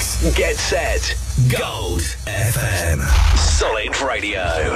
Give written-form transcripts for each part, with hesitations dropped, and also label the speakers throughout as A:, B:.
A: Get set. Gold FM. Solid Radio.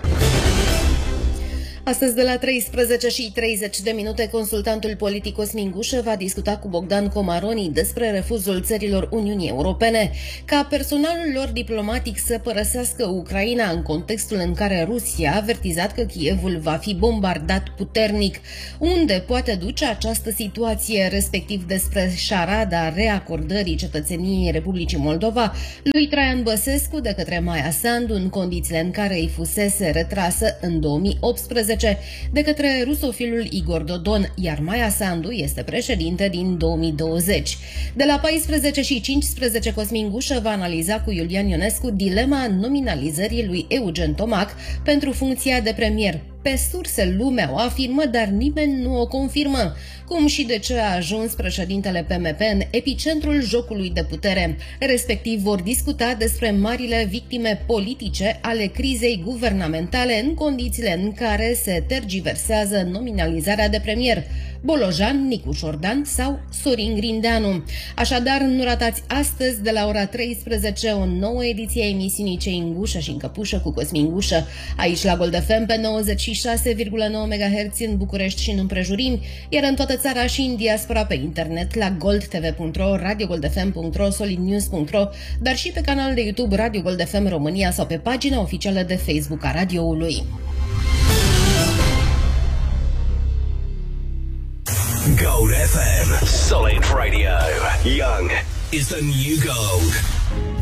B: Astăzi de la 13:30 consultantul politic Cosmin Gușă va discuta cu Bogdan Comaroni despre refuzul țărilor Uniunii Europene ca personalul lor diplomatic să părăsească Ucraina în contextul în care Rusia a avertizat că Kievul va fi bombardat puternic. Unde poate duce această situație, respectiv despre șarada reacordării cetățeniei Republicii Moldova lui Traian Băsescu de către Maia Sandu în condițiile în care îi fusese retrasă în 2018 de către rusofilul Igor Dodon, iar Maia Sandu este președinte din 2020. De la 14:15 Cosmin Gușă va analiza cu Iulian Ionescu dilema nominalizării lui Eugen Tomac pentru funcția de premier. Pe surse lumea o afirmă, dar nimeni nu o confirmă. Cum și de ce a ajuns președintele PMP în epicentrul jocului de putere. Respectiv vor discuta despre marile victime politice ale crizei guvernamentale în condițiile în care se tergiversează nominalizarea de premier. Bolojan, Nicu Șordan sau Sorin Grindeanu. Așadar, nu ratați astăzi de la ora 13 o nouă ediție a emisiunii Cei în gușă și în căpușă cu Cosmin Gușă, aici la Gold FM pe 96,9 MHz în București și în împrejurimi, iar în toată țara și în diaspora pe internet la goldtv.ro, radiogoldfm.ro, solidnews.ro, dar și pe canalul de YouTube Radio Gold FM România sau pe pagina oficială de Facebook a radioului.
A: Gold FM. Solid Radio. Young is the new gold.